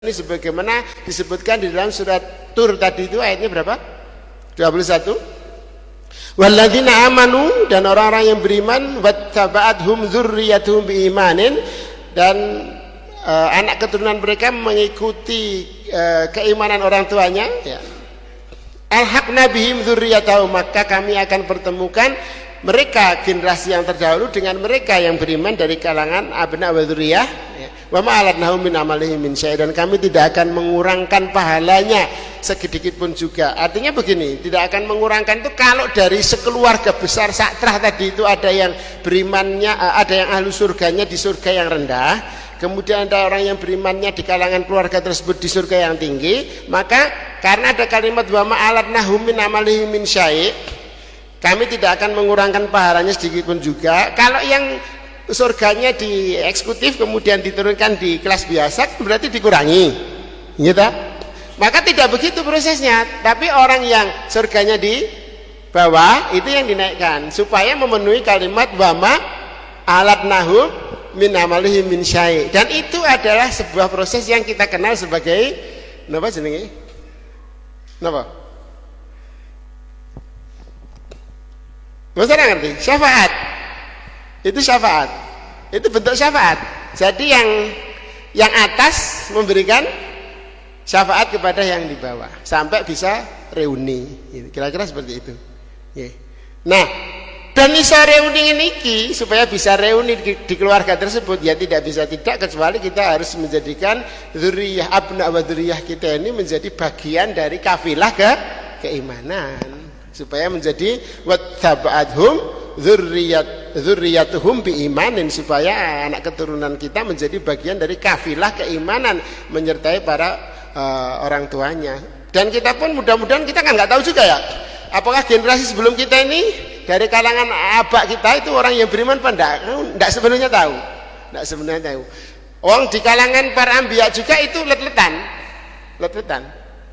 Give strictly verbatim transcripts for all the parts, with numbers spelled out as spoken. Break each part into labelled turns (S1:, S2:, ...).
S1: Ini sebagaimana disebutkan di dalam surat Tur tadi itu ayatnya berapa? dua puluh satu. Walladzina amanu, dan orang-orang yang beriman, wattaba'athum dzurriyyatuhum biimanin, dan uh, anak keturunan mereka mengikuti uh, keimanan orang tuanya, ya. Alhaqna bihim dzurriyyatahum, maka kami akan pertemukan mereka generasi yang terdahulu dengan mereka yang beriman dari kalangan abna wa dzurriyyah, ya. Wa ma alatnahum min amalihim min syai', dan kami tidak akan mengurangkan pahalanya sedikit pun juga. Artinya begini, tidak akan mengurangkan itu kalau dari sekeluarga besar satrah tadi itu ada yang berimannya, ada yang ahlu surganya di surga yang rendah, kemudian ada orang yang berimannya di kalangan keluarga tersebut di surga yang tinggi, maka karena ada kalimat wa ma alatnahum min amalihim min syai', kami tidak akan mengurangkan pahalanya sedikit pun juga. Kalau yang surganya di eksekutif kemudian diturunkan di kelas biasa, berarti dikurangi, gitu. Maka tidak begitu prosesnya, tapi orang yang surganya di bawah itu yang dinaikkan supaya memenuhi kalimat wama alatnahum min amalihim min syai', dan itu adalah sebuah proses yang kita kenal sebagai napa jenenge? Napa? Maksudnya ngerti? Syafaat. Itu syafaat. Itu bentuk syafaat. Jadi yang yang atas memberikan syafaat kepada yang di bawah sampai bisa reuni. Kira-kira seperti itu. Nah, dan iso reuni ini supaya bisa reuni di, di keluarga tersebut, ya tidak bisa tidak kecuali kita harus menjadikan dzurriyyah abna wa dzurriyyah kita ini menjadi bagian dari kafilah ke keimanan, supaya menjadi wattaba'athum dzurriyyat dzurriyyatuhum biimanin, supaya anak keturunan kita menjadi bagian dari kafilah keimanan menyertai para uh, orang tuanya. Dan kita pun mudah-mudahan, kita kan nggak tahu juga ya, apakah generasi sebelum kita ini dari kalangan abak kita itu orang yang beriman apa enggak? Enggak sebenarnya tahu. Enggak sebenarnya tahu. Orang di kalangan para anbiya juga itu let-letan. Let-letan.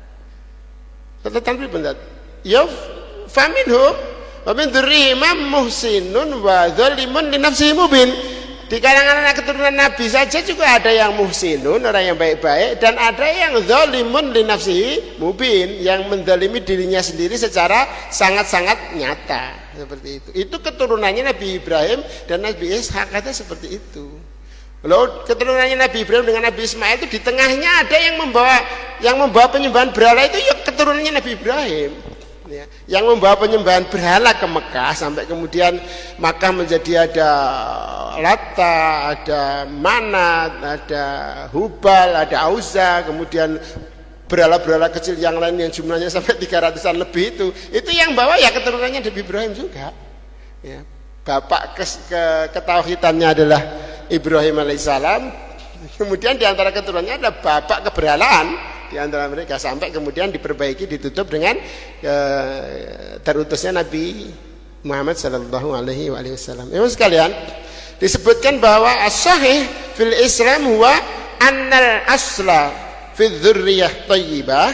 S1: Let-letan benar. Ya faminhum wa min dzurriyyihim muhsinun wa dzalimun li nafsihi mubin. Di kalangan anak keturunan Nabi saja juga ada yang muhsinun, orang yang baik-baik, dan ada yang dzalimun li nafsihi mubin, yang menzalimi dirinya sendiri secara sangat-sangat nyata. Seperti itu. Itu keturunannya Nabi Ibrahim dan Nabi Ishak, kata seperti itu. Lalu keturunannya Nabi Ibrahim dengan Nabi Ismail itu di tengahnya ada yang membawa yang membawa penyembahan berhala, itu ya keturunannya Nabi Ibrahim. Ya, yang membawa penyembahan berhala ke Mekah, sampai kemudian Makkah menjadi ada Lata, ada Manat, ada Hubal, ada Uzza, kemudian berhala-berhala kecil yang lain yang jumlahnya sampai tiga ratusan lebih, itu itu yang bawa ya keturunannya Nabi Ibrahim juga, ya. Bapak ke, ke, ketauhidannya adalah Ibrahim alaihissalam, kemudian diantara keturunannya ada bapak keberhalaan di antara mereka, sampai kemudian diperbaiki, ditutup dengan e, terutusnya Nabi Muhammad sallallahu alaihi wasallam. Ibu sekalian, disebutkan bahwa as-sahih fil Islam huwa annal asla fi dzurriyyah thayyibah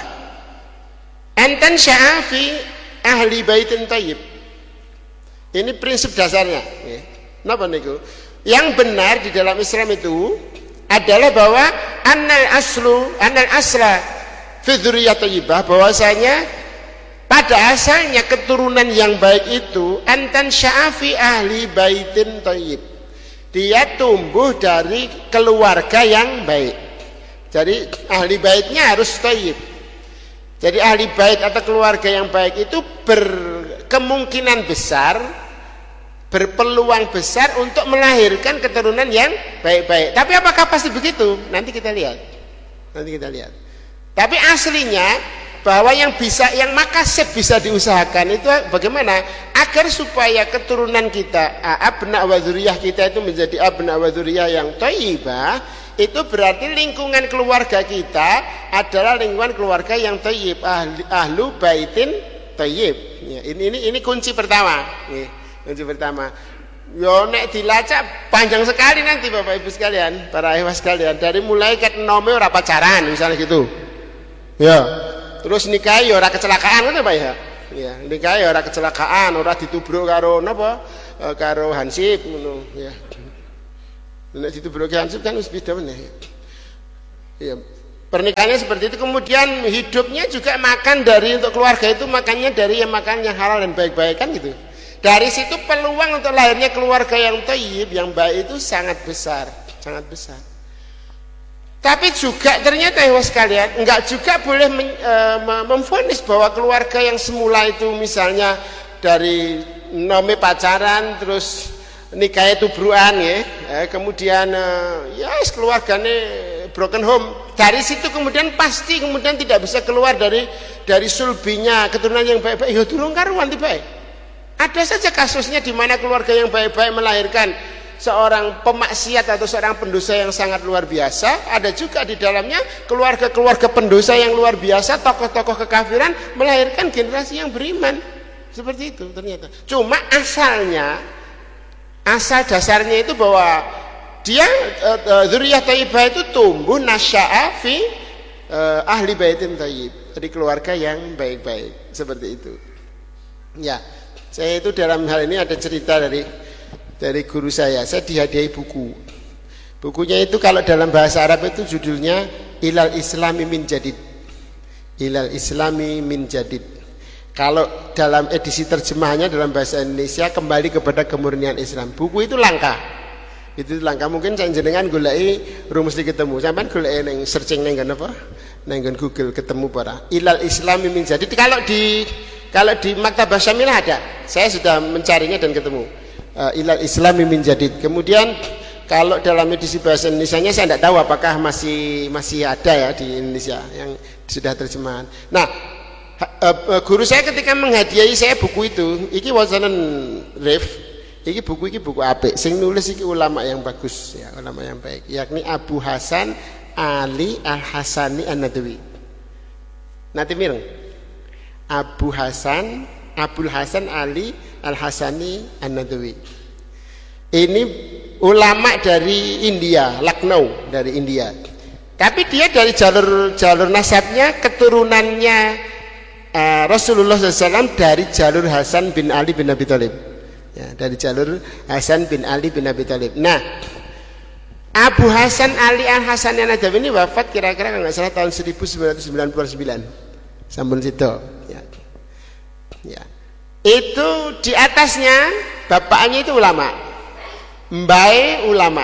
S1: an tansha'a fi ahli baitin thayyib. Ini prinsip dasarnya. Napa niku? Yang benar di dalam Islam itu adalah bahwa annal aslu annal asla fi dzurriyyah thayyibah, bahwasanya pada asalnya keturunan yang baik itu antan sya'afi ahli baitin thayyib, dia tumbuh dari keluarga yang baik. Jadi ahli baitnya harus thayyib. Jadi ahli bait atau keluarga yang baik itu berkemungkinan besar, berpeluang besar untuk melahirkan keturunan yang baik-baik. Tapi apakah pasti begitu? Nanti kita lihat. Nanti kita lihat. Tapi aslinya bahwa yang bisa, yang makasib bisa diusahakan itu bagaimana? Agar supaya keturunan kita, abna wa dzurriyyah kita itu menjadi abna wa dzurriyyah yang thayyibah, itu berarti lingkungan keluarga kita adalah lingkungan keluarga yang thayyib, ahli, ahlu baitin thayyib. Ya, ini ini ini kunci pertama. Ya. Kunci pertama. Yo nek dilacak panjang sekali nanti Bapak Ibu sekalian, para hewan sekalian, dari mulai ket nome ora pacaran misalnya gitu. Ya. Terus nikah ya ora kecelakaan ngono Pak ya. Ya, nikah ya ora kecelakaan, ora ditubruk karo napa? E, karo hansip ngono ya. Nek ditubruk hansip kan wis beda meneh. Ya. Pernikahannya seperti itu, kemudian hidupnya juga makan dari untuk keluarga itu makannya dari yang makan yang halal dan baik-baik kan gitu. Dari situ peluang untuk lahirnya keluarga yang thayyib, yang baik itu sangat besar, sangat besar. Tapi juga ternyata ya sekalian, enggak juga boleh men, e, memvonis bahwa keluarga yang semula itu misalnya dari nome pacaran terus nikahnya tubruan ya, eh, kemudian eh, ya keluarganya broken home. Dari situ kemudian pasti kemudian tidak bisa keluar dari dari sulbinya keturunan yang baik-baik. Ya durung karuan tiba. Ada saja kasusnya di mana keluarga yang baik-baik melahirkan seorang pemaksiat atau seorang pendosa yang sangat luar biasa. Ada juga di dalamnya keluarga-keluarga pendosa yang luar biasa, tokoh-tokoh kekafiran melahirkan generasi yang beriman. Seperti itu ternyata. Cuma asalnya, asal dasarnya itu bahwa dia dzurriyyah thayyibah itu tumbuh nasya'a fi uh, ahli baitin thayyib, dari keluarga yang baik-baik. Seperti itu. Ya, saya itu dalam hal ini ada cerita dari dari guru saya. Saya dihadiahi buku. Bukunya itu kalau dalam bahasa Arab itu judulnya Ilal Islami min Jadid. Ilal Islami min Jadid. Kalau dalam edisi terjemahannya dalam bahasa Indonesia kembali kepada kemurnian Islam. Buku itu langka. Itu langka, mungkin saya jenengan goleki rumus ketemu. Sampeyan goleki ning searching ning apa? Ning Google ketemu para. Ilal Islami min Jadid. Kalau di kalau di Maktabah Syamilah ada. Saya sudah mencarinya dan ketemu. Uh, Ilal Islami min Jadid. Kemudian kalau dalam edisi bahasa Indonesianya saya tidak tahu apakah masih masih ada ya di Indonesia yang sudah terjemahan. Nah, Uh, uh, guru saya ketika menghadiahi saya buku itu, iki wasanan ref, iki buku iki buku apik, sing nulis iki ulama yang bagus ya, ulama yang baik, yakni Abu Hasan Ali Al Hasani An-Nadawi. Nanti mireng. Abu Hasan Abdul Hasan Ali Al Hasani An-Nadawi. Ini ulama dari India, Lucknow dari India. Tapi dia dari jalur jalur nasabnya keturunannya Uh, Rasulullah shallallahu alaihi wasallam dari jalur Hasan bin Ali bin Abi Thalib ya, dari jalur Hasan bin Ali bin Abi Thalib. Nah, Abu Hasan Ali Al Hasan An-Nadawi ini wafat kira-kira kalau nggak salah tahun seribu sembilan ratus sembilan puluh sembilan. Sampun situ ya. Ya. Itu di atasnya bapaknya itu ulama, mbae ulama,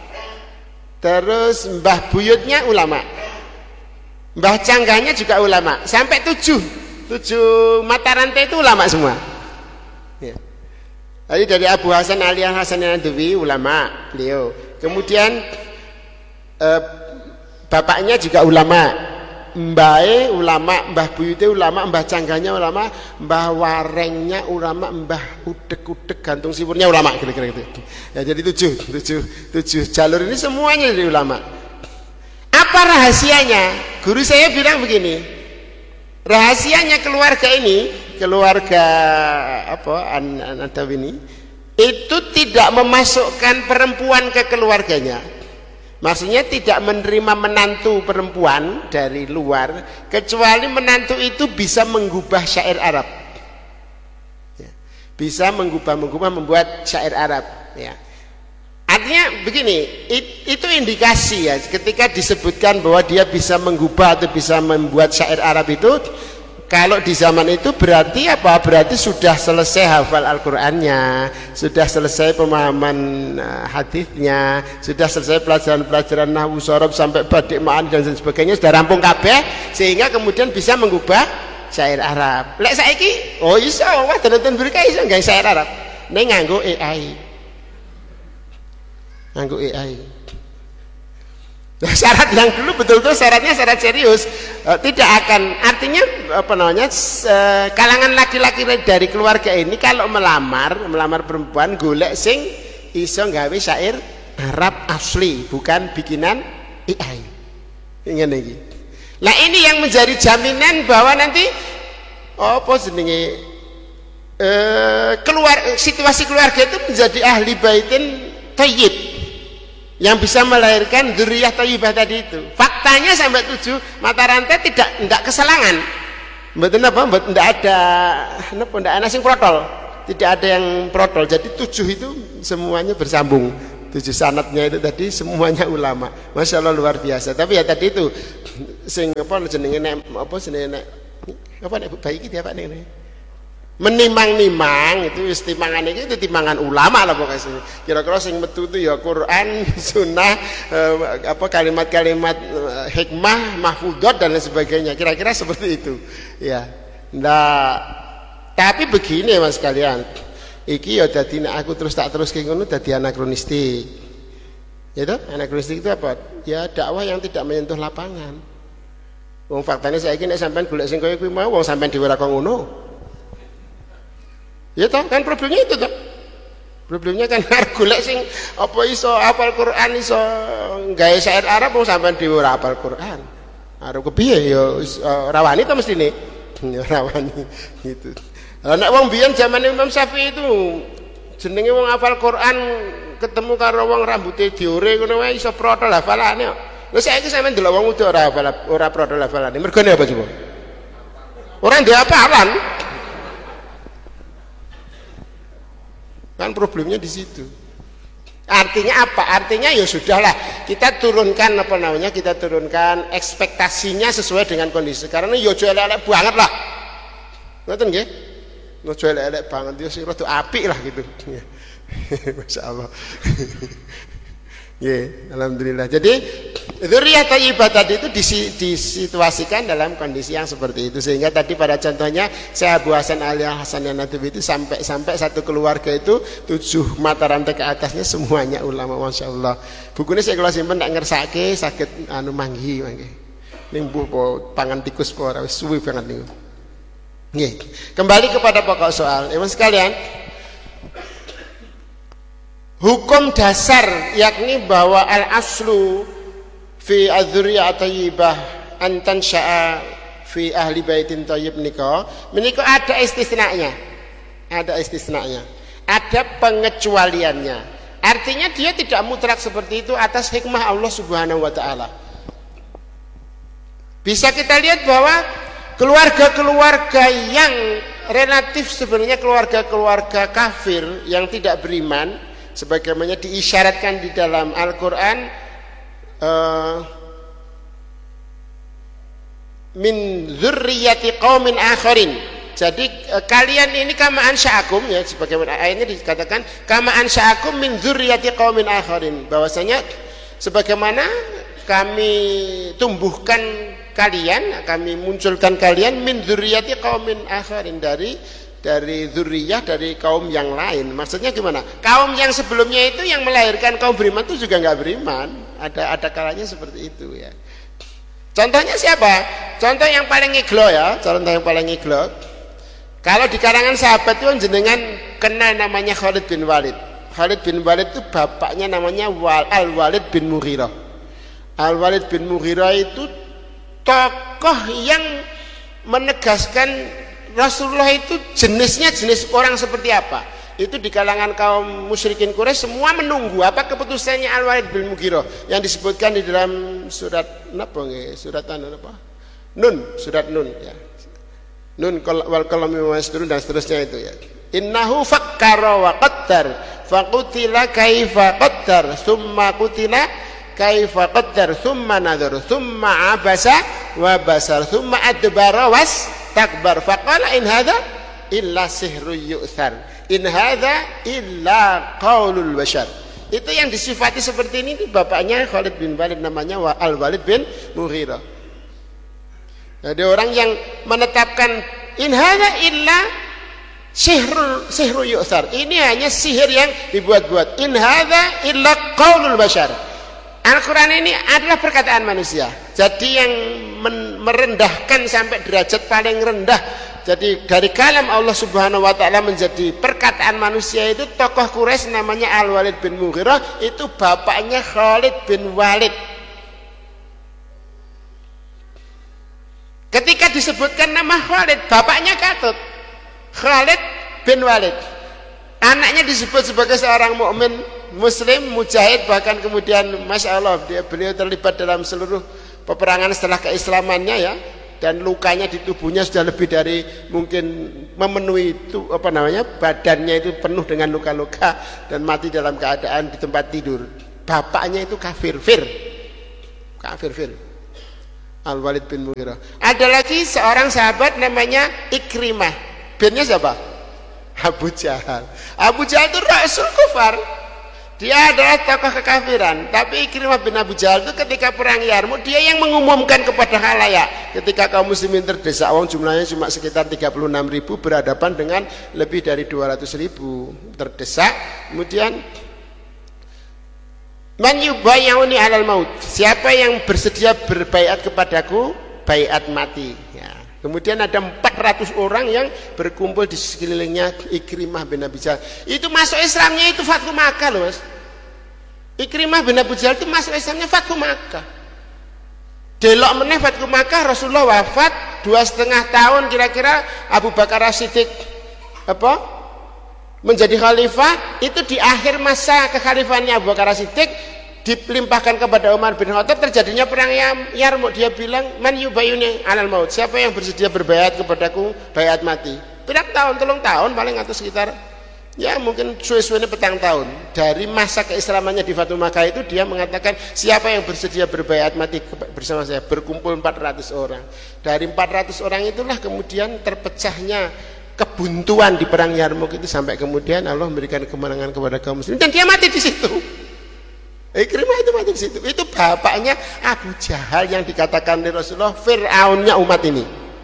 S1: terus mbah buyutnya ulama, mbah canggahnya juga ulama, sampai tujuh tujuh mata rantai itu ulama semua ya. Jadi dari Abu Hasan Ali Al Hasan An-Nadawi ulama beliau, kemudian eh, bapaknya juga ulama, mbae ulama, mbah buyute ulama, mbah canggahnya ulama, mbah warengnya ulama, mbah udek-udek gantung sipurnya ulama, kira-kira gitu ya. Jadi tujuh tujuh tujuh jalur ini semuanya dari ulama. Apa rahasianya? Guru saya bilang begini, rahasianya keluarga ini, keluarga apa An-Nadawi ini, itu tidak memasukkan perempuan ke keluarganya. Maksudnya tidak menerima menantu perempuan dari luar, kecuali menantu itu bisa menggubah syair Arab. Ya. Bisa menggubah-menggubah membuat syair Arab. Ya. Artinya begini, it, itu indikasi ya, ketika disebutkan bahwa dia bisa menggubah atau bisa membuat syair Arab itu, kalau di zaman itu berarti apa? Berarti sudah selesai hafal Al-Qur'annya, sudah selesai pemahaman uh, hadisnya, sudah selesai pelajaran-pelajaran nahwu shorof sampai badik ma'an dan sebagainya, sudah rampung kabeh, sehingga kemudian bisa menggubah syair Arab. Lek saiki, oh iso, wah tenan-tenan berkah iso nggawe syair Arab. Ning nganggo A I. Nganggo A I. Nah, syarat yang dulu betul-betul syaratnya syarat serius, e, tidak akan, artinya apa namanya, e, kalangan laki-laki dari keluarga ini kalau melamar melamar perempuan golek sing iso gawe syair Arab asli, bukan bikinan A I. Ingin lagi. Nah, ini yang menjadi jaminan bahwa nanti apa jenenge e, keluar situasi keluarga itu menjadi ahli baitin thayyib, yang bisa melahirkan dzurriyyah thayyibah tadi itu. Faktanya sampai tujuh mata rantai tidak tidak keselangan. Mboten apa, mboten tidak ada napa, ndak ana sing protol. Tidak ada yang protol. Jadi tujuh itu semuanya bersambung. Tujuh sanadnya itu tadi semuanya ulama. Masya Allah luar biasa. Tapi ya tadi itu sing apa jenenge nek apa jenenge nek apa nek bayi iki apa nek menimang-nimang itu wis timangane iki itu timangan ulama lah pokoknya. Kira-kira sing metu itu ya Quran, sunnah, eh, apa kalimat-kalimat eh, hikmah, mahfudhat dan lain sebagainya. Kira-kira seperti itu. Ya. Nah, tapi begini Mas kalian. Iki ya dadi nek aku terus tak terus kayak ngono dadi anakronistik. Ya toh? Anakronistik itu apa? Ya dakwah yang tidak menyentuh lapangan. Wong faktane saiki nek sampean golek sing kaya kuwi mau wong sampean dhewe ora kok ngono. Ya toh kan problemnya itu toh. Problemnya kan arep golek sing apa iso hafal Quran iso gawe syair Arab wong sampean dhewe ora hafal Quran. Arep kepiye ya ora wani to mestine. Ya ora wani gitu. Lah nek wong biyen zaman Imam Syafi'i itu jenenge wong hafal Quran ketemu karo wong rambute diore ngono wae iso protol hafalane kok. Lha saiki sampean delok wong udah ora hafal ora protol hafalane. Mergone apa coba? Ora ndek hafalan. Kan problemnya di situ. Artinya apa? Artinya ya sudahlah kita turunkan apa namanya? Kita turunkan ekspektasinya sesuai dengan kondisi. Karena ya aja elek-elek banget lah. Ngoten nggih? Aja elek-elek banget ya sing rada apik lah gitu. Masyaallah. Ya, alhamdulillah. Jadi dzurriyyah thayyibah tadi itu disituasikan dalam kondisi yang seperti itu sehingga tadi pada contohnya saya Abu Hasan Ali Hasan An-Nadawi itu sampai sampai satu keluarga itu tujuh mata rantai ke atasnya semuanya ulama masyaallah. Bukunya saya kalau simpen tak ngersake sakit anu manggi manggi. Ning mbuh po pangan tikus po ora wis suwi banget niku. Nggih. Kembali kepada pokok soal. Ibu sekalian, hukum dasar yakni bahwa al-aslu fi adzurriyah thayyibah an tansha'a fi ahli baitin thayyib nika menika ada istisnanya. Ada istisnanya. Ada pengecualiannya. Artinya dia tidak mutlak seperti itu atas hikmah Allah Subhanahu wa taala. Bisa kita lihat bahwa keluarga-keluarga yang relatif sebenarnya keluarga-keluarga kafir yang tidak beriman sebagaimana diisyaratkan di dalam Al-Quran uh, min dzurriyyati qaumin akharin. Jadi uh, kalian ini kama ansha'akum ya sebagaimana ayatnya dikatakan kama ansha'akum min dzurriyyati qaumin akharin, bahwasanya sebagaimana kami tumbuhkan kalian, kami munculkan kalian min dzurriyyati qaumin akharin dari dari dzurriyah dari kaum yang lain. Maksudnya gimana? Kaum yang sebelumnya itu yang melahirkan kaum beriman itu juga nggak beriman. Ada ada kalanya seperti itu ya. Contohnya siapa? Contoh yang paling ngiglo ya, contoh yang paling ngiglo. Kalau di kalangan sahabat itu jenengan kenal namanya Khalid bin Walid. Khalid bin Walid itu bapaknya namanya Al-Walid bin Mughirah. Al-Walid bin Mughirah itu tokoh yang menegaskan Rasulullah itu jenisnya jenis orang seperti apa. Itu di kalangan kaum musyrikin Quraisy semua menunggu apa keputusannya Al-Walid bin Mughirah yang disebutkan di dalam surat napa nggih? Surat apa? Nun, surat Nun ya. Nun wal qalami wa yasturun dan seterusnya itu ya. Innahu fakkara wa qaddar faqutila kaifa qaddar thumma qutila kaifa qaddar thumma nadhar thumma abasa wa basar thumma adbara was takbar faqala in hadza illa sihrun yu'thar in hadza illa qaulul bashar. Itu yang disifati seperti ini itu bapaknya Khalid bin Walid namanya Al-Walid bin Mughirah. Ada orang yang menetapkan in hadza illa sihrul sihru yu'thar, ini hanya sihir yang dibuat-buat. In hadza illa qaulul bashar. Al-Quran ini adalah perkataan manusia. Jadi yang merendahkan sampai derajat paling rendah. Jadi dari kalam Allah Subhanahu wa taala menjadi perkataan manusia itu tokoh Quraisy namanya Al-Walid bin Mughirah, itu bapaknya Khalid bin Walid. Ketika disebutkan nama Khalid, bapaknya Katut. Khalid bin Walid. Anaknya disebut sebagai seorang mukmin muslim, mujahid, bahkan kemudian Masya Allah dia, beliau terlibat dalam seluruh peperangan setelah keislamannya ya, dan lukanya di tubuhnya sudah lebih dari mungkin memenuhi itu apa namanya badannya itu penuh dengan luka-luka dan mati dalam keadaan di tempat tidur. Bapaknya itu kafir, fir, kafir, fir. Al-Walid bin Mughirah. Ada lagi seorang sahabat namanya Ikrimah. Binnya siapa? Abu Jahal. Abu Jahal itu Rasul Kufar. Dia adalah tokoh kekafiran. Tapi Ikrimah bin Abu Jahal itu ketika perang Yarmuk, dia yang mengumumkan kepada khalayak. Ketika kaum muslimin terdesak, wong jumlahnya cuma sekitar tiga puluh enam ribu, berhadapan dengan lebih dari dua ratus ribu. Terdesak, kemudian Man yubayyuni alal maut. Siapa yang bersedia berbaiat kepadaku, baiat mati. Ya. Kemudian ada empat ratus orang yang berkumpul di sekelilingnya Ikrimah bin Abi Jahal. Itu masuk Islamnya itu Fathu Makkah loh, Mas. Ikrimah bin Abi Jahal itu masuk Islamnya Fathu Makkah. Delok meneh Fathu Makkah, Rasulullah wafat dua setengah tahun kira-kira, Abu Bakar As-Siddiq apa? menjadi khalifah. Itu di akhir masa kekhalifahannya Abu Bakar As-Siddiq, dilimpahkan kepada Umar bin Khattab, terjadinya perang Yarmuk. Dia bilang, man yubayyuni alal maut. Siapa yang bersedia berbayat kepadaku, bayat mati. Berapa tahun, tolong tahun paling, atau sekitar ya mungkin suwe-suwenya petang tahun. Dari masa keislamannya di Fathu Makkah itu, dia mengatakan, siapa yang bersedia berbayat mati bersama saya. Berkumpul empat ratus orang. Dari empat ratus orang itulah kemudian terpecahnya kebuntuan di perang Yarmuk itu, sampai kemudian Allah memberikan kemenangan kepada kaum muslimin dan dia mati di situ. Ikrimah itu mati di situ. Itu bapaknya Abu Jahal yang dikatakan oleh Rasulullah Fir'aunnya umat ini.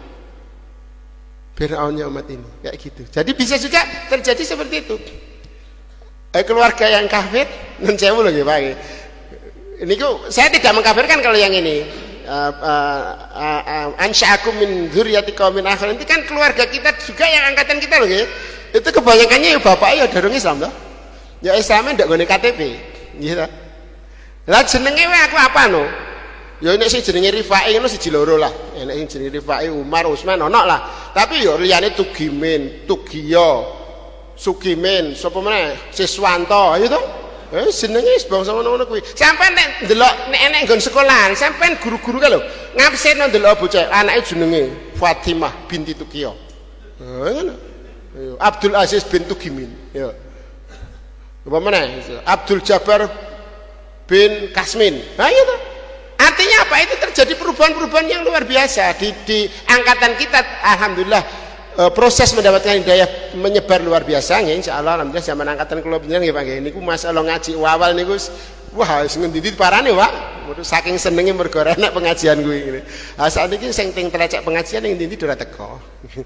S1: Fir'aunnya umat ini, kayak gitu. Jadi bisa juga terjadi seperti itu. Eh, keluarga yang kafir, non sewu lagi Pak. Ini kok saya tidak mengkafirkan kalau yang ini. Uh, uh, uh, uh, Ansya'akum min dzurriyyati qaumin akharin. Itu kan keluarga kita juga, yang angkatan kita loh ya. Itu kebanyakannya ya bapaknya ya darung Islam toh. Ya Islamnya ndak nggone K T P. Gitu. Lah jenenge wae aku apa no? Ya nek sing jenenge Rifai ngono siji loro lah. Nek sing jenenge Rifai, Umar, Utsman ono lah. Tapi yo liyane Tugimin, Tugiyo, Sugimin, sapa meneh? Siswanto, ayo to. Eh jenenge bangsa ngono-ngono kuwi. Sampeyan nek ndelok nek enek nggon sekolahan, sampeyan guru-guru ka lho, ngabsen ndelok bocah anake jenenge Fatimah binti Tukiyo. Eh ngono. Ayo Abdul Aziz bin Tugimin, ya. Apa meneh? Abdul Jabbar bin Kasmin. Nah itu. Artinya apa? Itu terjadi perubahan-perubahan yang luar biasa di, di angkatan kita. Alhamdulillah e, proses mendapatkan hidayah menyebar luar biasa. Ya, insya Allah alhamdulillah zaman angkatan kula panjenengan nggih Pak nggih. Niku masalah ngaji awal niku wah wis ngendi parane Pak. Saking senenge mergo enak pengajian kuwi ngene. Ah sakniki sing ting telecek pengajian ning ndi-ndi ora teko.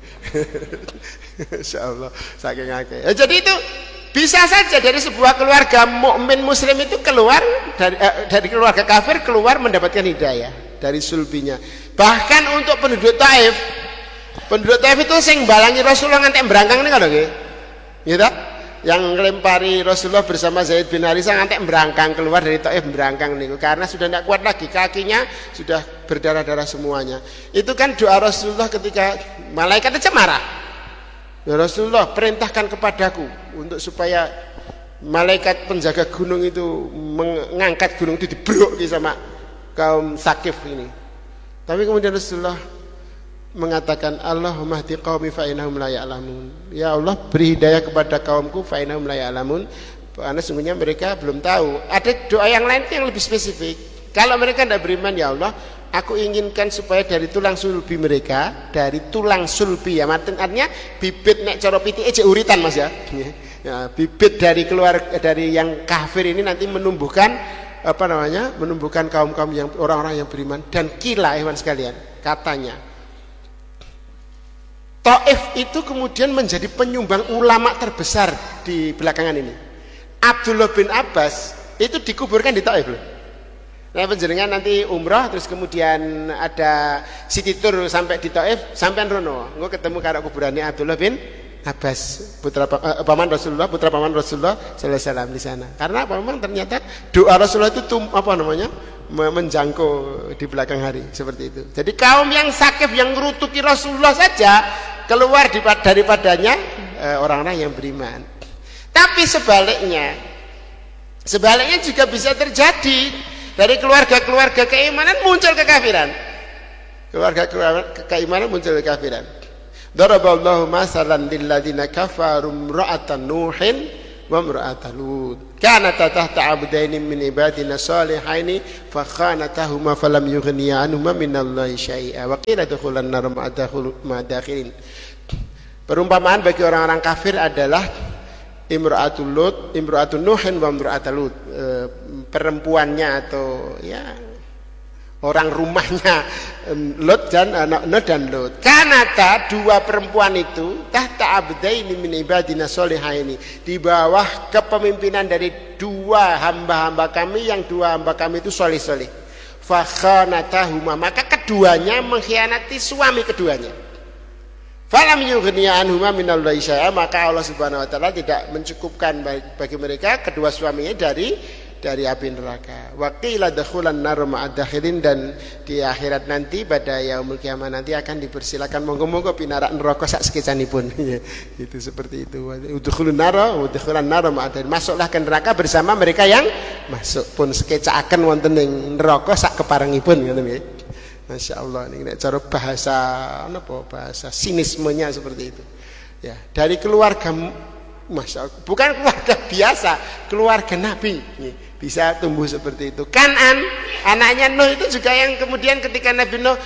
S1: Insyaallah saking akeh. Ya, jadi itu bisa saja dari sebuah keluarga mukmin muslim itu keluar dari, eh, dari keluarga kafir keluar mendapatkan hidayah dari sulbinya. Bahkan untuk penduduk Taif, penduduk Taif itu sing balangi Rasulullah ngantek berangkang nih kalau gitu, gitu, yang ngelempari Rasulullah bersama Zaid bin Harithah ngantek berangkang keluar dari Taif berangkang nih, karena sudah tidak kuat lagi, kakinya sudah berdarah-darah semuanya. Itu kan doa Rasulullah ketika malaikat aja marah. Ya Rasulullah perintahkan kepadaku untuk supaya malaikat penjaga gunung itu mengangkat gunung itu diberuk sama kaum Sakif ini. Tapi kemudian Rasulullah mengatakan Allahumma hdi qaumi fa innahum la ya'lamun. Ya Allah beri hidayah kepada kaumku fa innahum la ya'lamun. Karena sungguhnya mereka belum tahu. Ada doa yang lain yang lebih spesifik. Kalau mereka tidak beriman, ya Allah, aku inginkan supaya dari tulang sulbi mereka, dari tulang sulbi ya, artinya bibit nek cara piti ejek uritan Mas ya. Ya, bibit dari keluar dari yang kafir ini nanti menumbuhkan apa namanya? Menumbuhkan kaum-kaum yang orang-orang yang beriman. Dan kila hewan sekalian, katanya Taif itu kemudian menjadi penyumbang ulama terbesar di belakangan ini. Abdullah bin Abbas itu dikuburkan di Taif loh. Nah penjenengan nanti umrah terus kemudian ada city tour sampai di Taif, sampean rono, engko ketemu karo kuburannya Abdullah bin Abbas, putra uh, paman Rasulullah, putra paman Rasulullah sallallahu alaihi wasallam di sana. Karena apa? Memang ternyata doa Rasulullah itu tum, apa namanya? menjangkau di belakang hari seperti itu. Jadi kaum yang Sakif yang ngerutuki Rasulullah saja keluar daripadanya uh, orang-orang yang beriman. Tapi sebaliknya, sebaliknya juga bisa terjadi. Dari keluarga-keluarga keimanan muncul kekafiran. Keluarga-keluarga keimanan muncul kekafiran. Daraballahu masalan lil ladzina kafaru imra'atan Nuhin wa imra'ata Lut. Kanata tahta 'abdaini min ibadina shalihaini fa khanatahuma falam yughniya anhuma minallahi syai'a wa qila dukhulan nar ma'adakhilin. Perumpamaan bagi orang-orang kafir adalah imra'atul Lut, imra'atun Nuhin wa imra'ata Lut. E, perempuannya atau ya orang rumahnya Lot dan anak Nuh dan Lot. Kanata dua perempuan itu tahta abdaini min ibadina sholihaini, di bawah kepemimpinan dari dua hamba-hamba kami yang dua hamba kami itu solih-solih. Fa khanatahuma, maka keduanya mengkhianati suami keduanya. Falam yughniya anhuma minallahi syai'a, maka Allah Subhanahu wa taala tidak mencukupkan bagi mereka kedua suaminya dari dari api neraka. Wa qila dakhulan nar ma'adakhilin, dan di akhirat nanti pada yaumul kiamah nanti akan dipersilakan monggo-monggo pinarak neraka sak sekecanipun. Itu seperti itu. Udkhulun nar wa udkhulan nar ma'adakhilin, masuklah ke neraka bersama mereka yang masuk pun sekecaaken wonten ing neraka sak keparengipun ngoten nggih. Masya Allah, ini cara bahasa apa bahasa sinismenya seperti itu. Ya, dari keluarga Masya Allah, bukan keluarga biasa, keluarga Nabi bisa tumbuh seperti itu. Kanan, anaknya Nuh itu juga yang kemudian ketika Nabi Nuh,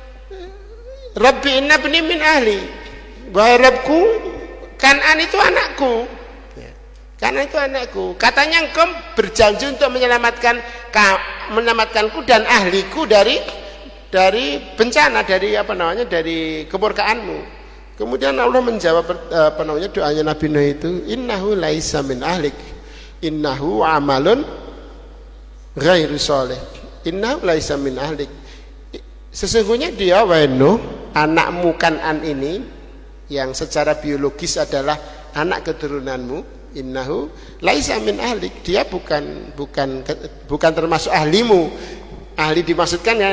S1: Rabbi inna bni min ahli, wahai Rabbku, Kanan itu anakku. Ya. Kanan itu anakku. Katanya engkau berjanji untuk menyelamatkan menyelamatkanku dan ahliku dari dari bencana, dari apa namanya, dari kemurkaanmu. Kemudian Allah menjawab apa namanya doanya Nabi Nuh itu, innahu laisa min ahlik, innahu amalun ghairu sholih, innahu laisa min ahlik. Sesungguhnya dia wahai Nuh, anakmu Kanan ini yang secara biologis adalah anak keturunanmu, innahu laisa min ahlik, dia bukan bukan bukan termasuk ahlimu. Ahli dimaksudkan ya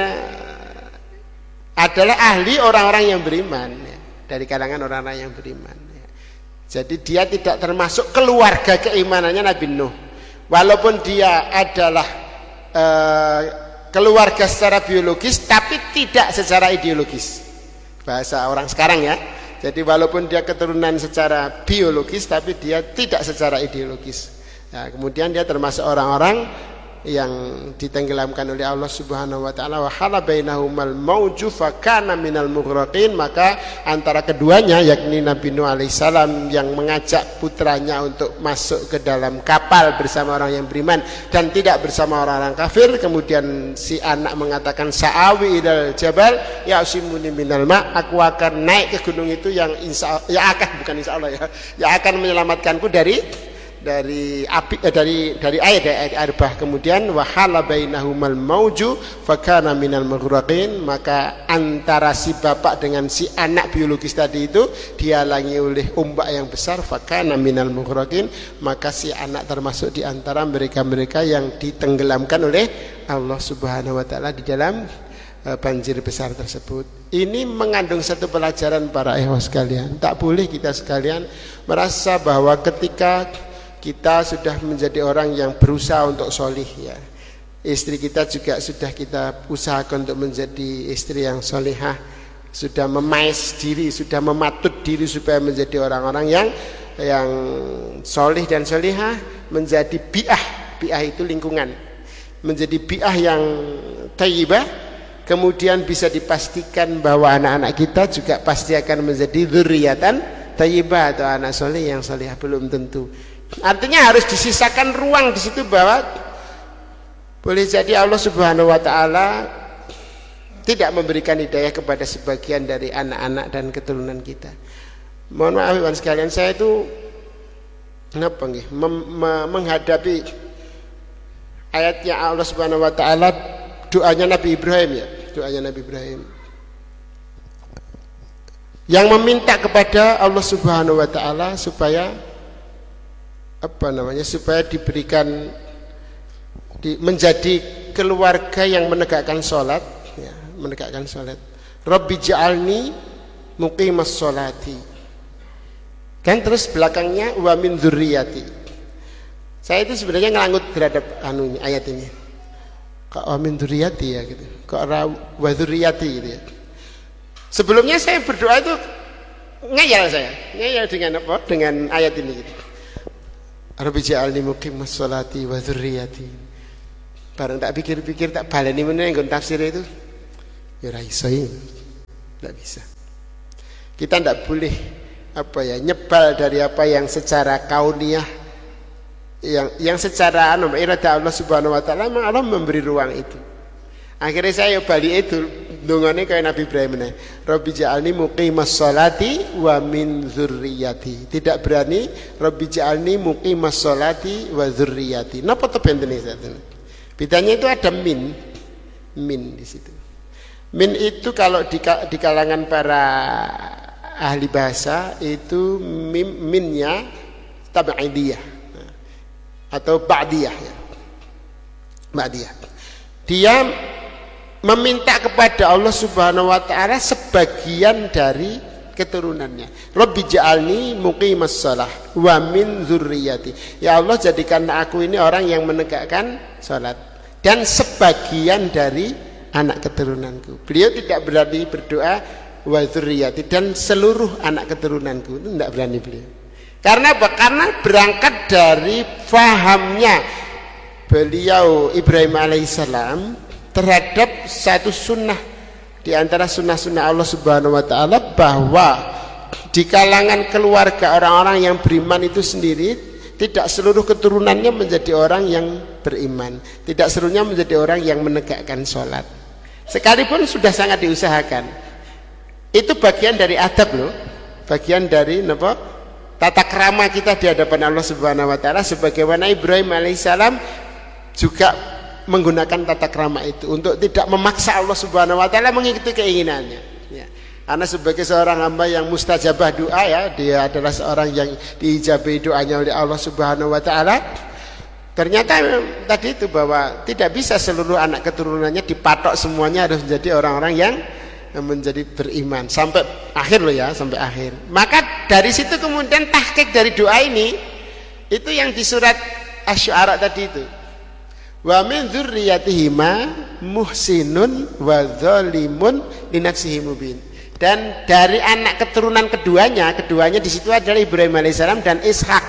S1: adalah ahli orang-orang yang beriman, ya, dari kalangan orang-orang yang beriman, ya. Jadi dia tidak termasuk keluarga keimanannya Nabi Nuh, walaupun dia adalah uh, keluarga secara biologis tapi tidak secara ideologis, bahasa orang sekarang ya. Jadi walaupun dia keturunan secara biologis tapi dia tidak secara ideologis, ya. Kemudian dia termasuk orang-orang yang ditenggelamkan oleh Allah Subhanahu wa taala. Wa hala bainahumal mauju fa kana minal mughraqin, maka antara keduanya yakni Nabi Nuh alaihissalam yang mengajak putranya untuk masuk ke dalam kapal bersama orang yang beriman dan tidak bersama orang-orang kafir, kemudian si anak mengatakan sa'awi ilal jabal ya'simuni minal ma, aku akan naik ke gunung itu yang insya ya akan bukan insya Allah ya yang akan menyelamatkanku dari dari api eh, dari dari air dari air bah. Kemudian wahala bainahumal mauju fakana minal mughraqin, maka antara si bapak dengan si anak biologis tadi itu dihalangi oleh ombak yang besar, fakana minal mughraqin, maka si anak termasuk di antara mereka-mereka yang ditenggelamkan oleh Allah Subhanahu wa taala di dalam uh, banjir besar tersebut. Ini mengandung satu pelajaran para ikhwah sekalian. Tak boleh kita sekalian merasa bahwa ketika kita sudah menjadi orang yang berusaha untuk solih, ya, istri kita juga sudah kita usahakan untuk menjadi istri yang solihah, sudah memaes diri, sudah mematut diri supaya menjadi orang-orang yang yang solih dan solihah, menjadi bi'ah. Bi'ah itu lingkungan, menjadi bi'ah yang thayyibah. Kemudian bisa dipastikan bahwa anak-anak kita juga pasti akan menjadi dzurriatan thayyibah atau anak solih yang solihah. Belum tentu. Artinya harus disisakan ruang di situ bahwa boleh jadi Allah Subhanahu wa taala tidak memberikan hidayah kepada sebagian dari anak-anak dan keturunan kita. Mohon maaf ibu sekalian, saya itu kenapa nggih menghadapi ayatnya Allah Subhanahu wa taala, doanya Nabi Ibrahim, ya, doanya Nabi Ibrahim yang meminta kepada Allah Subhanahu wa taala supaya apa namanya supaya diberikan di, menjadi keluarga yang menegakkan sholat, ya, menegakkan sholat. Rabbi ja'alni muqimas sholati, kan terus belakangnya wa min dzurriyyati. Saya itu sebenarnya ngelangut terhadap anu ayat ini, kok wa min dzurriyyati ya gitu, kok wa dzurriyyati gitu ya. Sebelumnya saya berdoa itu ngeyel, saya ngeyel dengan apa, dengan ayat ini gitu. Rabbi ja'alni muqimas sholati wa dzurriyyati. Bareng tak pikir-pikir tak baleni meneh nggon tafsir itu. Ya ora iso. Enggak bisa. Kita tidak boleh apa ya nyebal dari apa yang secara kauniyah yang yang secara anu iradah Allah Subhanahu wa taala, memang Allah memberi ruang itu. Akhirnya saya balik itu dongane kayak Nabi Ibrahim nih. Rabbi ja'alni muqimas sholati wa min dzurriyyati. Tidak berani Rabbi ja'alni muqimas sholati wa dzurriyyati. Napa to bentene saten? Bedanya itu ada min. Min di situ. Min itu kalau di, di kalangan para ahli bahasa itu mim, minnya tab'idiyah atau ba'diyah ya. Ba'diyah. Dia meminta kepada Allah Subhanahu wa taala sebagian dari keturunannya. Rabbi ja'alni muqimas shalah wa min dzurriyyati. Ya Allah, jadikan aku ini orang yang menegakkan salat dan sebagian dari anak keturunanku. Beliau tidak berani berdoa wa dzurriyyati dan seluruh anak keturunanku. Itu tidak berani beliau. Karena apa? Karena berangkat dari fahamnya beliau Ibrahim alaihissalam terhadap satu sunnah di antara sunnah-sunnah Allah Subhanahu wa taala, bahwa di kalangan keluarga orang-orang yang beriman itu sendiri tidak seluruh keturunannya menjadi orang yang beriman, tidak seluruhnya menjadi orang yang menegakkan sholat. Sekalipun sudah sangat diusahakan, itu bagian dari adab loh, bagian dari apa, tata krama kita di hadapan Allah Subhanahu wa taala, sebagaimana Ibrahim alaihissalam juga menggunakan tata krama itu untuk tidak memaksa Allah Subhanahu wa taala mengikuti keinginannya ya. Karena sebagai seorang hamba yang mustajabah doa ya, dia adalah seorang yang diijabahi doanya oleh Allah Subhanahu wa taala. Ternyata tadi itu bahwa tidak bisa seluruh anak keturunannya dipatok semuanya harus menjadi orang-orang yang menjadi beriman sampai akhir loh ya, sampai akhir. Maka dari situ kemudian tahqiq dari doa ini itu yang di surat Asy-Syu'ara tadi itu. Wa min dzurriyyatihima muhsinun wa dzalimun li nafsihi mubin. Dan dari anak keturunan keduanya, keduanya di situ adalah Ibrahim alaihissalam dan Ishak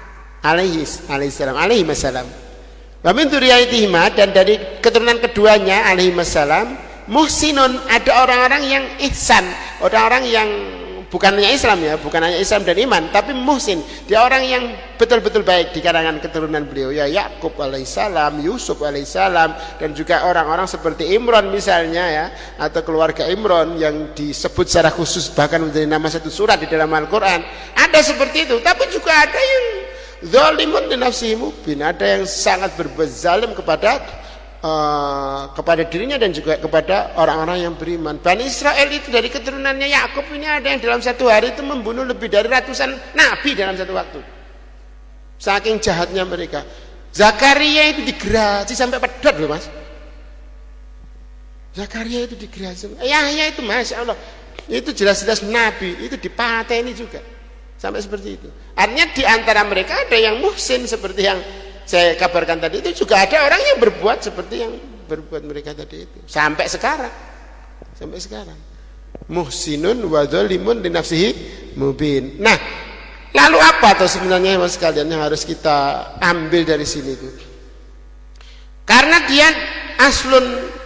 S1: alaihissalam alaihi wasallam. Wa min dzurriyyatihima, dan dari keturunan keduanya alaihi wasallam muhsinun, ada orang-orang yang ihsan, orang-orang yang bukan hanya Islam ya, bukan hanya Islam dan iman, tapi muhsin, dia orang yang betul-betul baik di kalangan keturunan beliau ya, Yakub alaihissalam, Yusuf alaihissalam, dan juga orang-orang seperti Imran misalnya ya, atau keluarga Imran yang disebut secara khusus bahkan menjadi nama satu surat di dalam Al-Quran. Ada seperti itu, tapi juga ada yang zalimun li nafsihi mubin, ada yang sangat berbuat zalim kepada Uh, kepada dirinya dan juga kepada orang-orang yang beriman. Bani Israel itu dari keturunannya Yakub ini ada yang dalam satu hari itu membunuh lebih dari ratusan nabi dalam satu waktu. Saking jahatnya mereka. Zakaria itu digerasi sampai pedot loh mas. Zakaria itu digerasi. Yahya itu masya Allah, itu jelas-jelas nabi, itu dipateni juga sampai seperti itu. Artinya di antara mereka ada yang muhsin seperti yang saya kabarkan tadi, itu juga ada orang yang berbuat seperti yang berbuat mereka tadi itu sampai sekarang, sampai sekarang muhsinun wa dzalimun li nafsihi mubin. Nah, lalu apa tuh sebenarnya mas sekalian yang harus kita ambil dari sini itu? Karena dia aslun,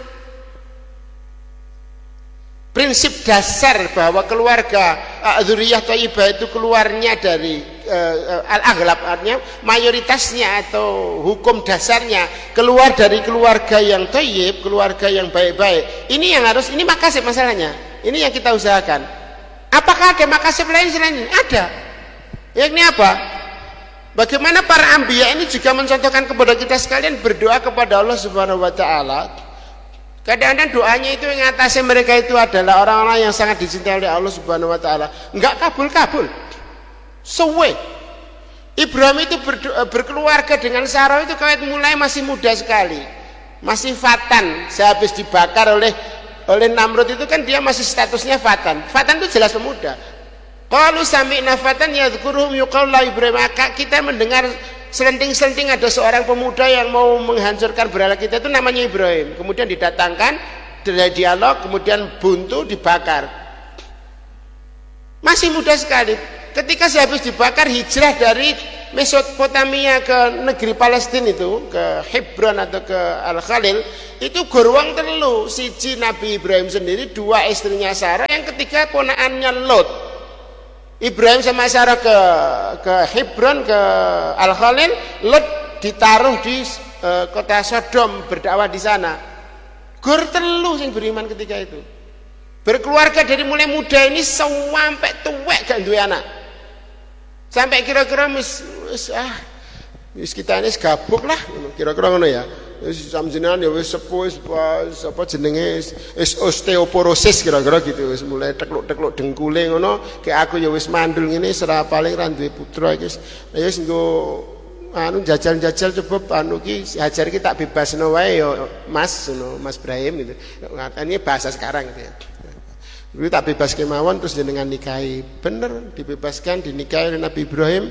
S1: prinsip dasar bahwa keluarga dzurriyyah thayyibah itu keluarnya dari Uh, al-aghlab, artinya mayoritasnya atau hukum dasarnya keluar dari keluarga yang thayyib, keluarga yang baik-baik. Ini yang harus, ini makasih masalahnya. Ini yang kita usahakan. Apakah ada makasih lain selain ini? Ada. Yakni apa? Bagaimana para anbiya ini juga mencontohkan kepada kita sekalian berdoa kepada Allah Subhanahu wa taala. Kadang-kadang doanya itu yang atasnya mereka itu adalah orang-orang yang sangat dicintai oleh Allah Subhanahu wa taala. Enggak kabul-kabul. Suwe. Ibrahim itu berkeluarga dengan Sarah itu kawet mulai masih muda sekali, masih fatan. Sehabis dibakar oleh oleh Namrud itu kan dia masih statusnya fatan. Fatan itu jelas pemuda. Qalu sami'na fatan yadhkuruhum yuqalu la Ibrahim. Maka kita mendengar selenting-selenting ada seorang pemuda yang mau menghancurkan berhala kita, itu namanya Ibrahim. Kemudian didatangkan dari dialog, kemudian buntu dibakar. Masih muda sekali. Ketika sehabis dibakar hijrah dari Mesopotamia ke negeri Palestina itu, ke Hebron atau ke Al-Khalil, itu goruang telu, siji Nabi Ibrahim sendiri, dua istrinya Sarah, yang ketiga ponakannya Lot. Ibrahim sama Sarah ke ke Hebron, ke Al-Khalil, Lot ditaruh di uh, kota Sodom, berdakwah di sana. Gor telu sing beriman ketika itu. Berkeluarga dari mulai muda ini sampai tuwek gak duwe anak. Sampai kira-kira mis, mis ah wis kita ini gabuk lah kira-kira ngono ya. Wis samjenengan ya wis sepuh apa jenenge wis osteoporosis kira-kira gitu, wis mulai tekluk-tekluk dengkule ngono. Kayak aku ya wis mandul ngene sera paling ra duwe putra iki. Ya wis nggo anu jajal-jajal coba anu ki hajar ki tak bebasno wae ya Mas ngono, Mas Ibrahim gitu. Ngatane bahasa sekarang gitu ya. Itu tak bebas kemauan terus jenengan nikahi. Bener dibebaskan, dinikahi oleh Nabi Ibrahim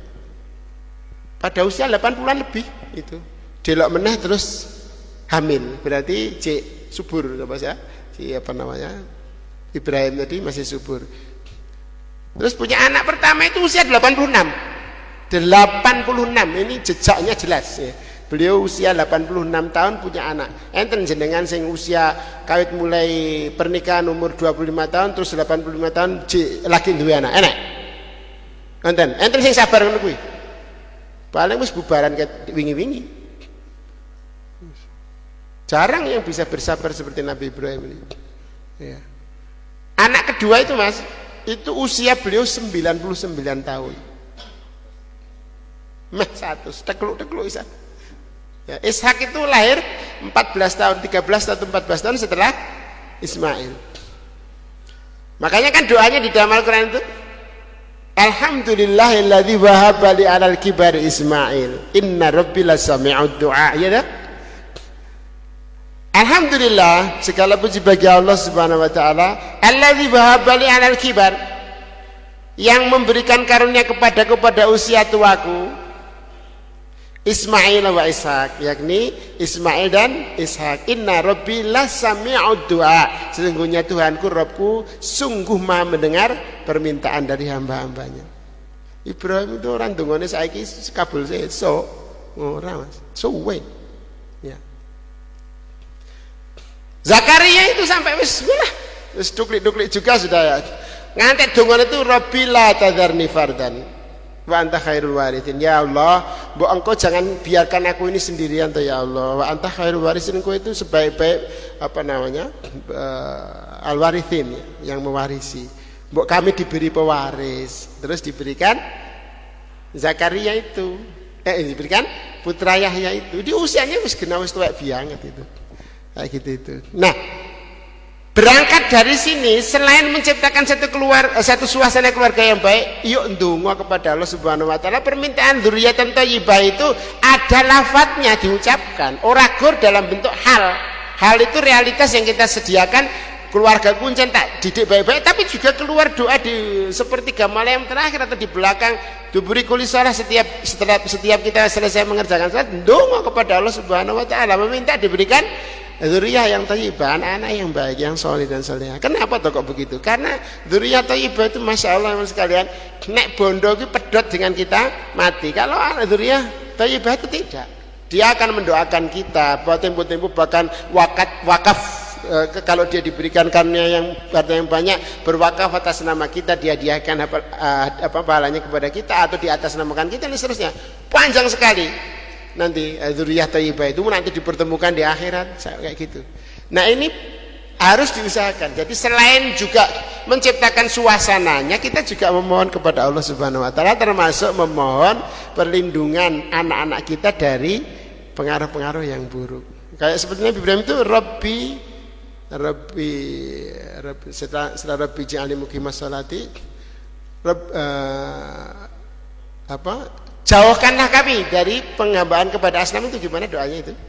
S1: pada usia delapan puluhan lebih itu. Delok meneh terus hamil. Berarti C subur apa sih? C apa namanya? Ibrahim tadi masih subur. Terus punya anak pertama itu usia delapan puluh enam. delapan puluh enam ini jejaknya jelas ya. Beliau usia delapan puluh enam tahun punya anak. Enten jenengan sing usia kawit mulai pernikahan umur dua puluh lima tahun terus delapan puluh lima tahun lagi duwe anak. Enak. Enten, enten sing sabar ngono kuwi. Paling wis bubaran ket wingi-wingi. Jarang yang bisa bersabar seperti Nabi Ibrahim ini. Ya. Anak kedua itu Mas, itu usia beliau sembilan puluh sembilan tahun. Meh satu, tekluk-tekluk isa. Ya, Ishak itu lahir empat belas tahun, tiga belas atau empat belas tahun setelah Ismail. Makanya kan doanya di dalam Al-Quran itu, Alhamdulillahilladzi wahaba li 'alal kibari Ismail, inna rabbi lasami'ud du'a. Ya dah? Alhamdulillah, segala puji bagi Allah Subhanahu wa taala, alladzi wahaba li 'alal kibar, yang memberikan karunia kepada kepada usia tuaku, Ismail wa Ishak, yakni Ismail dan Ishak. Inna rabbi lasami'ud du'a, sesungguhnya Tuhanku Rabbku sungguh maha mendengar permintaan dari hamba-hambanya. Ibrahim itu orang dungane saiki kabul sesuk ora Mas, suwe. Ya. Zakaria itu sampai wis lah, wis duklik-duklik juga sudah ya. Ngantek dungane itu rabbi la tadharni fardan wa anta khairul warithin. Ya Allah, mbok engkau jangan biarkan aku ini sendirian toh ya Allah. Wa anta khairul warithin, engkau itu sebaik-baik apa namanya? Uh, al-warithin ya, yang mewarisi. Mbok kami diberi pewaris, terus diberikan Zakaria itu. Eh diberikan putra Yahya itu. Di usianya wis genah wis tuwek banget itu. Kayak gitu itu. Nah, berangkat dari sini, selain menciptakan satu keluar satu suasana keluarga yang baik, yuk ndonga kepada Allah Subhanahu wa taala permintaan dzurriyyatan thayyibah itu ada lafadznya diucapkan, ora gur dalam bentuk hal. Hal itu realitas yang kita sediakan, keluarga kuncen tak didik baik-baik, tapi juga keluar doa di sepertiga malam yang terakhir atau di belakang duburi kulli shalah, setiap setiap setiap kita selesai mengerjakan salat, ndonga kepada Allah Subhanahu wa taala meminta diberikan dzurriyyah yang thayyibah, anak-anak yang baik, yang soleh dan solehah. Kenapa toh kok begitu? Karena dzurriyyah thayyibah itu masya Allah sekalian, nek bondo itu pedot dengan kita mati. Kalau anak dzurriyyah thayyibah itu tidak, dia akan mendoakan kita, buat tempo-tempo bahkan wakat wakaf e, kalau dia diberikan karunia yang harta yang banyak, berwakaf atas nama kita, dia hadiahkan apa, apa pahalanya kepada kita atau di atas namakan kita dan seterusnya. Panjang sekali. Nanti dzurriyyah thayyibah itu nanti dipertemukan di akhirat kayak gitu. Nah ini harus diusahakan. Jadi selain juga menciptakan suasananya, kita juga memohon kepada Allah Subhanahu wa taala, termasuk memohon perlindungan anak-anak kita dari pengaruh-pengaruh yang buruk. Kayak seperti Nabi Ibrahim itu Rabbi Rabbi, Rabbi setelah, setelah Rabbi ja'alni muqimas sholati Rabb, uh, apa jauhkanlah kami dari penghambaan kepada asnam. Itu gimana doanya itu?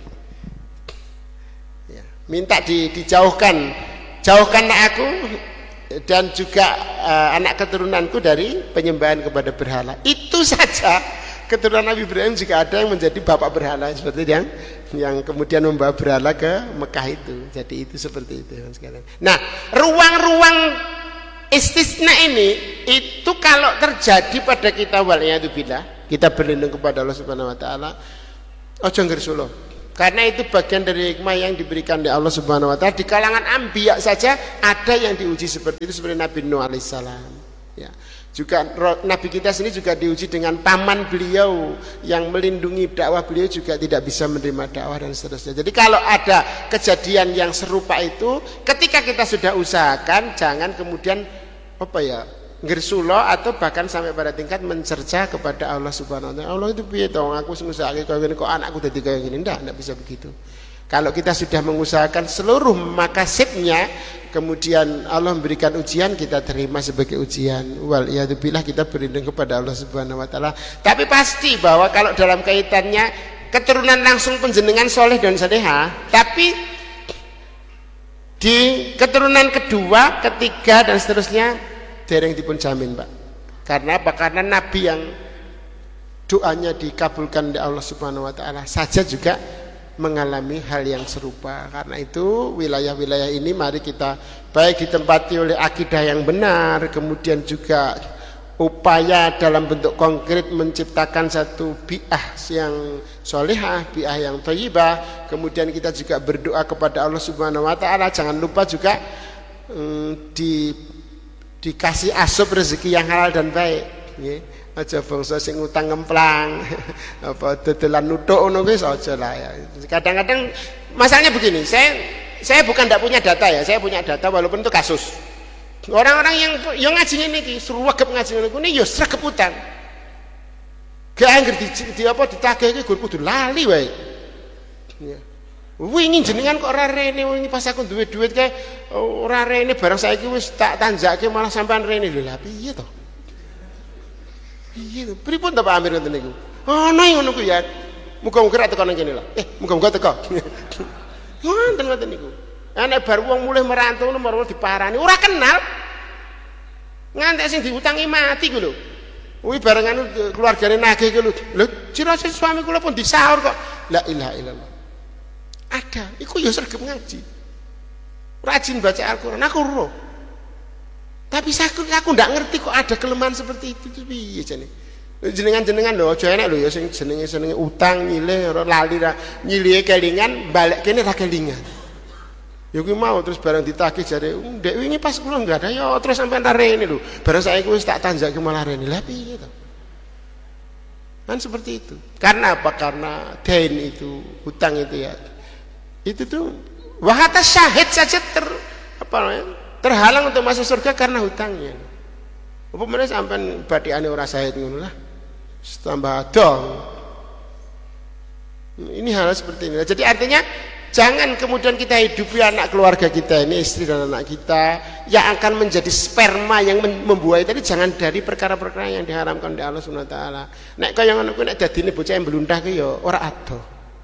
S1: Ya, minta di, dijauhkan, jauhkanlah aku dan juga uh, anak keturunanku dari penyembahan kepada berhala. Itu saja keturunan Nabi Ibrahim juga ada yang menjadi bapak berhala seperti yang yang kemudian membawa berhala ke Mekah itu. Jadi itu seperti itu sekalian. Nah, ruang-ruang istisna ini itu kalau terjadi pada kita waliyadzubillah, kita berlindung kepada Allah Subhanahu wa taala, ojo ngersulo. Karena itu bagian dari hikmah yang diberikan oleh Allah Subhanahu wa taala. Di kalangan anbiya saja ada yang diuji seperti itu, seperti Nabi Nuh alaihissalam. Ya. Juga Nabi kita sendiri juga diuji dengan paman beliau yang melindungi dakwah beliau juga tidak bisa menerima dakwah dan seterusnya. Jadi kalau ada kejadian yang serupa itu, ketika kita sudah usahakan, jangan kemudian apa ya, ngersulo atau bahkan sampai pada tingkat mencerca kepada Allah Subhanahu wa taala. Allah itu piye to, aku ngusahake kaya ngene kok anakku dadi kaya ngene. Ndak, ndak bisa begitu. Kalau kita sudah mengusahakan seluruh makasibnya, kemudian Allah memberikan ujian, kita terima sebagai ujian. Wal iyadzubillah, kita berlindung kepada Allah Subhanahu wa taala. Tapi pasti bahwa kalau dalam kaitannya keturunan langsung panjenengan soleh dan salehah, tapi di keturunan kedua, ketiga dan seterusnya dereng dipun jamin, Pak. Karena apa? Karena nabi yang doanya dikabulkan oleh Allah Subhanahu wa taala saja juga mengalami hal yang serupa. Karena itu wilayah-wilayah ini mari kita baik ditempati oleh akidah yang benar, kemudian juga upaya dalam bentuk konkret menciptakan satu bi'ah yang solehah, bi'ah yang thayyibah. Kemudian kita juga berdoa kepada Allah Subhanahu wa taala. Jangan lupa juga hmm, di dikasih asup rezeki yang halal dan baik, nggih. Aja bangsa sing utang ngemplang apa dodolan nuthuk ngono kuwi aja lah ya. Kadang-kadang masalahnya begini, saya saya bukan tidak punya data ya, saya punya data walaupun itu kasus. Orang-orang yang yang ngaji ngene iki sruwegep ngaji ngene kuwi ya sregep utang. Gak anggere di, di apa ditagih iki gur kudu lali wae. Ya. Wingi jenengan kok ora rene, wingi pas aku duwe duit kae ora rene, barang saiki wis tak tanjake malah sampean rene. Lho lha piye to? Piye to? Pripun to Pak Amir ngoten niku? Ana ngono ku ya. Muga-muga ra teko nang kene lho. Eh, muga-muga teko. Ngoten ngoten niku. Nek bar wong mulih merantau nomor diparani, ora kenal. Ngantek sing diutangi mati ku lho. Kuwi barengan keluargane nagih ku lho. Lho, cira suami kula pun disaur kok. La ilaha illallah. Ada, iku ya sregep ngaji, rajin baca Al-Quran, aku roh. Tapi aku aku ndak ngerti kok ada kelemahan seperti itu. Itu piye jane? Jenengan-jenengan lho aja enak lho ya sing jenenge-jenenge utang nyilih ora lali ra nyilihe kelingan, balik kene ra kelingan. Ya kuwi mau terus barang ditagih jare, "Ndek wingi pas kula enggak ada ya terus sampean ta rene lho. Barang saiki wis tak tanjake malah rene." Lah piye to? Kan seperti itu. Karena apa? Karena dain itu, hutang itu ya. Itu tuh wahata syahid saja ter apa namanya terhalang untuk masuk surga karena hutangnya. Apa mana sampai badiane ora syahid ngono lah, tambah dong. Ini hal seperti ini. Jadi artinya jangan kemudian kita hidupi anak keluarga kita ini, istri dan anak kita yang akan menjadi sperma yang membuahi tadi, jangan dari perkara-perkara yang diharamkan oleh Allah Subhanahu wa taala. Nek kaya ngono kuwi nek dadine bocah yang belundah ki ya ora ado.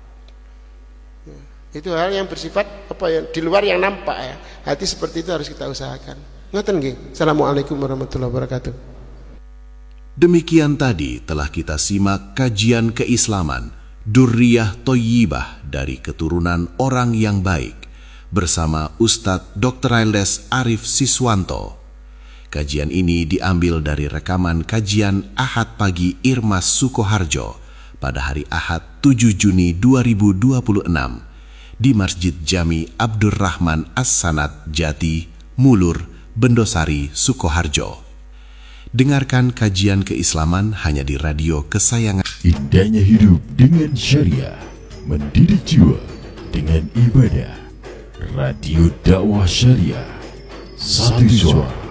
S1: Itu hal yang bersifat apa ya di luar yang nampak ya. Hati seperti itu harus kita usahakan. Ngoten nggih. Assalamualaikum warahmatullahi wabarakatuh.
S2: Demikian tadi telah kita simak kajian keislaman Durriyah Thayyibah dari keturunan orang yang baik bersama Ustadz Doktor Aildes Arif Siswanto. Kajian ini diambil dari rekaman kajian Ahad Pagi Irmas Sukoharjo pada hari Ahad tujuh Juni dua ribu dua puluh enam di Masjid Jami Abdurrahman As-Sanad Jati, Mulur, Bendosari, Sukoharjo. Dengarkan kajian keislaman hanya di radio kesayangan.
S3: Indahnya hidup dengan syariah, mendidik jiwa dengan ibadah. Radio Dakwah Syariah, satu suara.